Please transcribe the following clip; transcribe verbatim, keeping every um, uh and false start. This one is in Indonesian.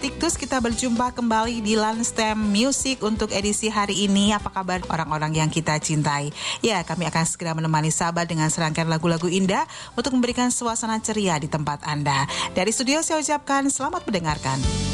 Tiktus, kita berjumpa kembali di Landstem Music untuk edisi hari ini. Apa kabar orang-orang yang kita cintai? Ya, kami akan segera menemani sahabat dengan serangkaian lagu-lagu indah untuk memberikan suasana ceria di tempat Anda. Dari studio saya ucapkan selamat mendengarkan.